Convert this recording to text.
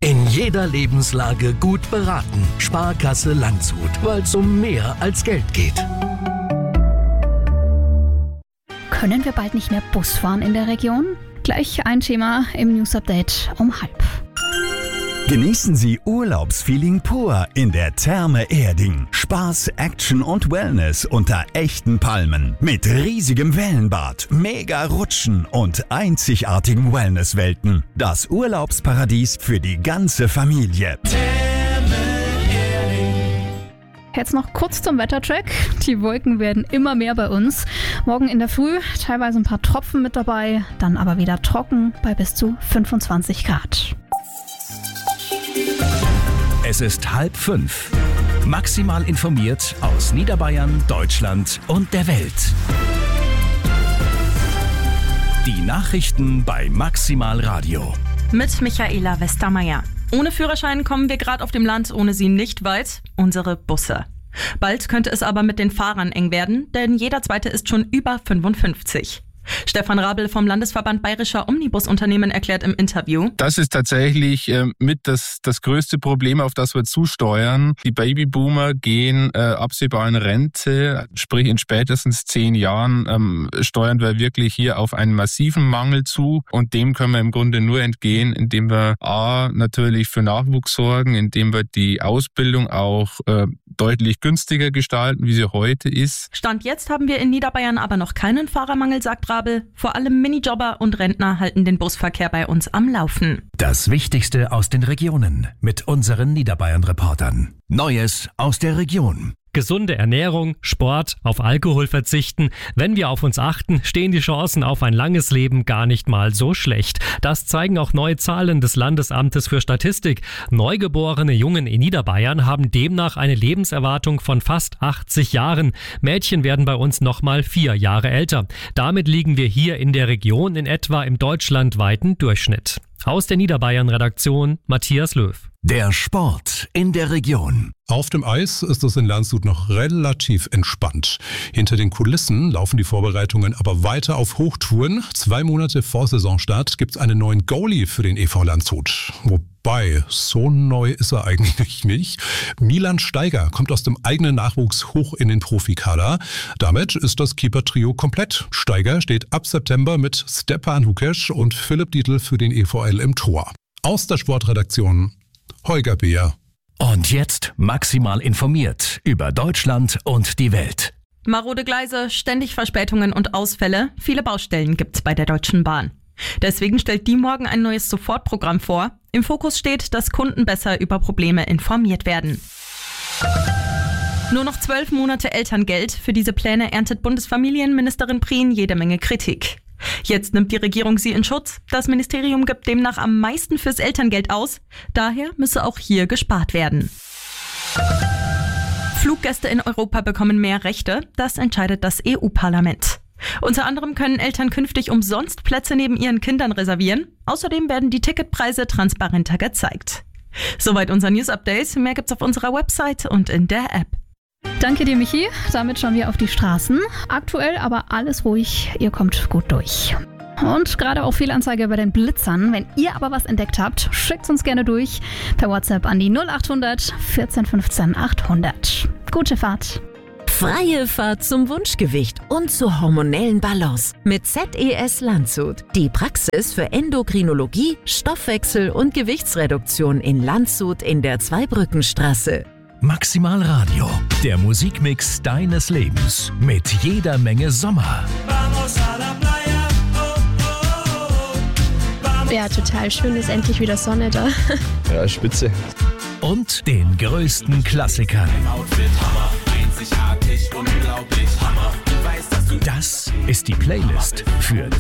In jeder Lebenslage gut beraten. Sparkasse Landshut, weil es um mehr als Geld geht. Können wir bald nicht mehr Bus fahren in der Region? Gleich ein Thema im News Update um 12:30. Genießen Sie Urlaubsfeeling pur in der Therme Erding. Spaß, Action und Wellness unter echten Palmen. Mit riesigem Wellenbad, mega Rutschen und einzigartigen Wellnesswelten. Das Urlaubsparadies für die ganze Familie. Jetzt noch kurz zum Wettercheck. Die Wolken werden immer mehr bei uns. Morgen in der Früh teilweise ein paar Tropfen mit dabei, dann aber wieder trocken bei bis zu 25 Grad. Es ist 4:30. Maximal informiert aus Niederbayern, Deutschland und der Welt. Die Nachrichten bei Maximal Radio. Mit Michaela Westermeier. Ohne Führerschein kommen wir gerade auf dem Land ohne sie nicht weit. Unsere Busse. Bald könnte es aber mit den Fahrern eng werden, denn jeder Zweite ist schon über 55. Stefan Rabel vom Landesverband Bayerischer Omnibusunternehmen erklärt im Interview: Das ist tatsächlich mit das größte Problem, auf das wir zusteuern. Die Babyboomer gehen absehbar in Rente, sprich in spätestens 10 Jahren steuern wir wirklich hier auf einen massiven Mangel zu. Und dem können wir im Grunde nur entgehen, indem wir natürlich für Nachwuchs sorgen, indem wir die Ausbildung auch deutlich günstiger gestalten, wie sie heute ist. Stand jetzt haben wir in Niederbayern aber noch keinen Fahrermangel, sagt Rabel. Vor allem Minijobber und Rentner halten den Busverkehr bei uns am Laufen. Das Wichtigste aus den Regionen mit unseren Niederbayern-Reportern. Neues aus der Region. Gesunde Ernährung, Sport, auf Alkohol verzichten. Wenn wir auf uns achten, stehen die Chancen auf ein langes Leben gar nicht mal so schlecht. Das zeigen auch neue Zahlen des Landesamtes für Statistik. Neugeborene Jungen in Niederbayern haben demnach eine Lebenserwartung von fast 80 Jahren. Mädchen werden bei uns nochmal 4 Jahre älter. Damit liegen wir hier in der Region in etwa im deutschlandweiten Durchschnitt. Aus der Niederbayern-Redaktion Matthias Löw. Der Sport in der Region. Auf dem Eis ist es in Landshut noch relativ entspannt. Hinter den Kulissen laufen die Vorbereitungen aber weiter auf Hochtouren. 2 Monate vor Saisonstart gibt es einen neuen Goalie für den EV Landshut. Wobei, so neu ist er eigentlich nicht. Milan Steiger kommt aus dem eigenen Nachwuchs hoch in den Profikader. Damit ist das Keeper-Trio komplett. Steiger steht ab September mit Stepan Hukesch und Philipp Dietl für den EVL im Tor. Aus der Sportredaktion Holger Beer. Und jetzt maximal informiert über Deutschland und die Welt. Marode Gleise, ständig Verspätungen und Ausfälle. Viele Baustellen gibt's bei der Deutschen Bahn. Deswegen stellt die morgen ein neues Sofortprogramm vor. Im Fokus steht, dass Kunden besser über Probleme informiert werden. Nur noch 12 Monate Elterngeld. Für diese Pläne erntet Bundesfamilienministerin Prien jede Menge Kritik. Jetzt nimmt die Regierung sie in Schutz. Das Ministerium gibt demnach am meisten fürs Elterngeld aus. Daher müsse auch hier gespart werden. Fluggäste in Europa bekommen mehr Rechte. Das entscheidet das EU-Parlament. Unter anderem können Eltern künftig umsonst Plätze neben ihren Kindern reservieren. Außerdem werden die Ticketpreise transparenter gezeigt. Soweit unser News-Update. Mehr gibt's auf unserer Website und in der App. Danke dir, Michi. Damit schauen wir auf die Straßen. Aktuell aber alles ruhig. Ihr kommt gut durch. Und gerade auch Fehlanzeige bei den Blitzern. Wenn ihr aber was entdeckt habt, schickt uns gerne durch per WhatsApp an die 0800 14 15 800. Gute Fahrt. Freie Fahrt zum Wunschgewicht und zur hormonellen Balance mit ZES Landshut. Die Praxis für Endokrinologie, Stoffwechsel und Gewichtsreduktion in Landshut in der Zweibrückenstraße. Maximal Radio, der Musikmix deines Lebens mit jeder Menge Sommer. Ja, total schön, ist endlich wieder Sonne da. Ja, spitze. Und den größten Klassikern. Das ist die Playlist für